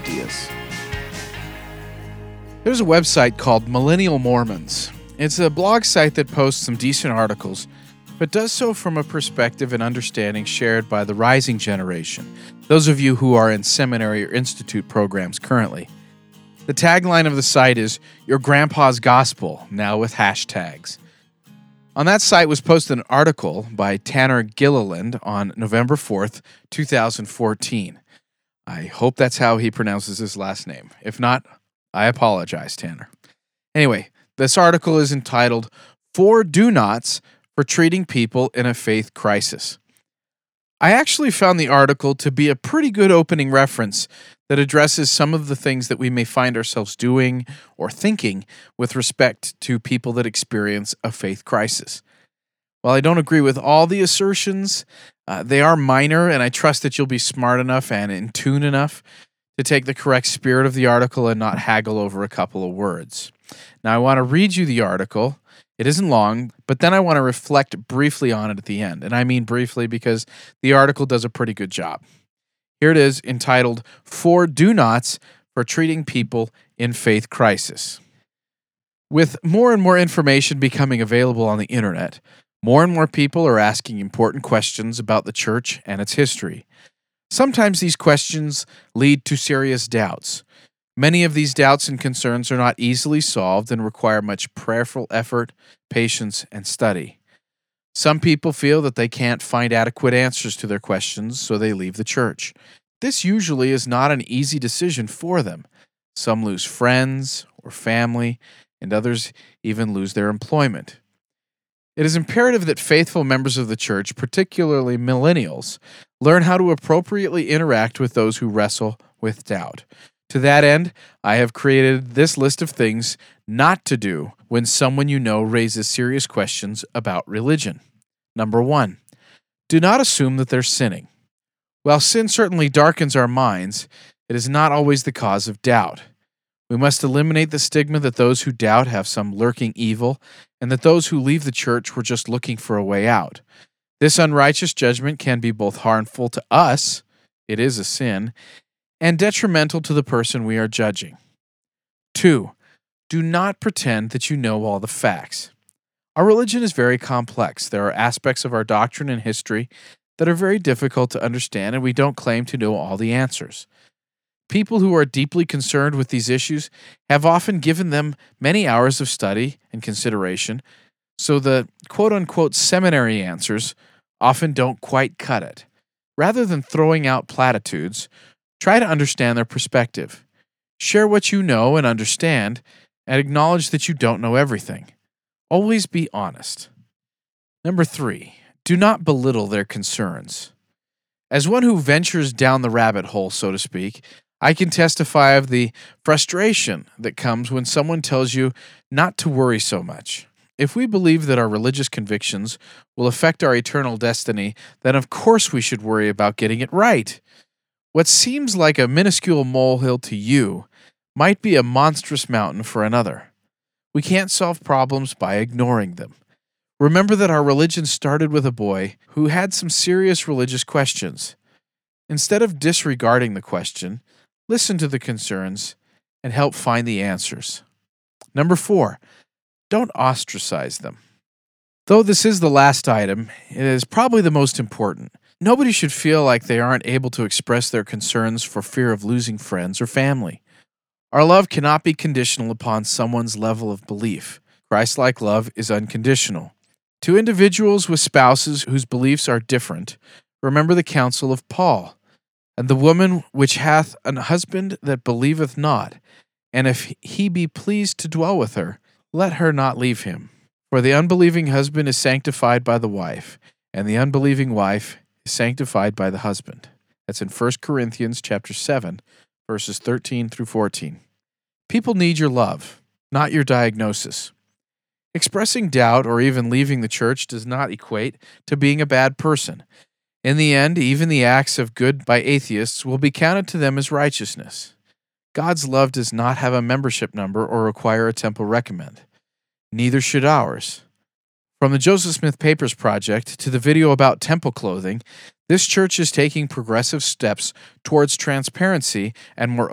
ideas. There's a website called Millennial Mormons. It's a blog site that posts some decent articles, but does so from a perspective and understanding shared by the rising generation, those of you who are in seminary or institute programs currently. The tagline of the site is, "Your Grandpa's Gospel, now with hashtags." On that site was posted an article by Tanner Gilliland on November 4th, 2014. I hope that's how he pronounces his last name. If not, I apologize, Tanner. Anyway, this article is entitled, "4 Do Nots for Treating People in a Faith Crisis." I actually found the article to be a pretty good opening reference that addresses some of the things that we may find ourselves doing or thinking with respect to people that experience a faith crisis. While I don't agree with all the assertions, they are minor, and I trust that you'll be smart enough and in tune enough to take the correct spirit of the article and not haggle over a couple of words. Now, I want to read you the article. It isn't long, but then I want to reflect briefly on it at the end. And I mean briefly because the article does a pretty good job. Here it is, entitled, "4 Do Nots for Treating People in Faith Crisis." With more and more information becoming available on the internet, more and more people are asking important questions about the church and its history. Sometimes these questions lead to serious doubts. Many of these doubts and concerns are not easily solved and require much prayerful effort, patience, and study. Some people feel that they can't find adequate answers to their questions, so they leave the church. This usually is not an easy decision for them. Some lose friends or family, and others even lose their employment. It is imperative that faithful members of the church, particularly millennials, learn how to appropriately interact with those who wrestle with doubt. To that end, I have created this list of things not to do when someone you know raises serious questions about religion. Number 1, do not assume that they're sinning. While sin certainly darkens our minds, it is not always the cause of doubt. We must eliminate the stigma that those who doubt have some lurking evil, and that those who leave the church were just looking for a way out. This unrighteous judgment can be both harmful to us, it is a sin, and detrimental to the person we are judging. 2, do not pretend that you know all the facts. Our religion is very complex. There are aspects of our doctrine and history that are very difficult to understand, and we don't claim to know all the answers. People who are deeply concerned with these issues have often given them many hours of study and consideration, so the quote-unquote seminary answers often don't quite cut it. Rather than throwing out platitudes, try to understand their perspective. Share what you know and understand, and acknowledge that you don't know everything. Always be honest. Number 3, do not belittle their concerns. As one who ventures down the rabbit hole, so to speak, I can testify of the frustration that comes when someone tells you not to worry so much. If we believe that our religious convictions will affect our eternal destiny, then of course we should worry about getting it right. What seems like a minuscule molehill to you might be a monstrous mountain for another. We can't solve problems by ignoring them. Remember that our religion started with a boy who had some serious religious questions. Instead of disregarding the question, listen to the concerns and help find the answers. Number 4, don't ostracize them. Though this is the last item, it is probably the most important. Nobody should feel like they aren't able to express their concerns for fear of losing friends or family. Our love cannot be conditional upon someone's level of belief. Christ-like love is unconditional. To individuals with spouses whose beliefs are different, remember the counsel of Paul. "And the woman which hath an husband that believeth not, and if he be pleased to dwell with her, let her not leave him. For the unbelieving husband is sanctified by the wife, and the unbelieving wife is sanctified by the husband." That's in 1 Corinthians chapter 7, verses 13 through 14. People need your love, not your diagnosis. Expressing doubt or even leaving the church does not equate to being a bad person. In the end, even the acts of good by atheists will be counted to them as righteousness. God's love does not have a membership number or require a temple recommend. Neither should ours. From the Joseph Smith Papers Project to the video about temple clothing, this church is taking progressive steps towards transparency and more